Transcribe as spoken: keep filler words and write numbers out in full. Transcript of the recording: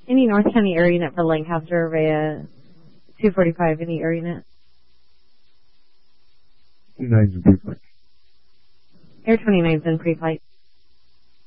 Any North County AirUNet for Lancaster via two forty-five, any AirUNet? twenty-nine's in pre-flight. Air twenty-nine's in pre-flight.